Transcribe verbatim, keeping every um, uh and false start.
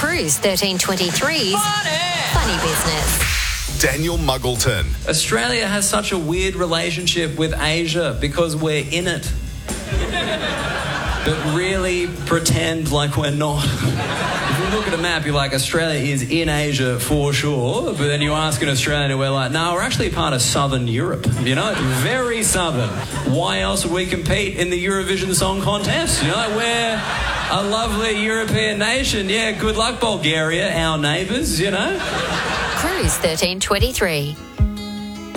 Cruise thirteen twenty-three's Funny, Funny Business. Daniel Muggleton. Australia has such a weird relationship with Asia because we're in it. But really pretend like we're not. If you look at a map, you're like, Australia is in Asia for sure. But then you ask an Australian and we're like, no, we're actually part of Southern Europe. You know, very southern. Why else would we compete in the Eurovision Song Contest? You know, we're a lovely European nation. Yeah, good luck, Bulgaria, our neighbours, you know. Cruise thirteen twenty-three.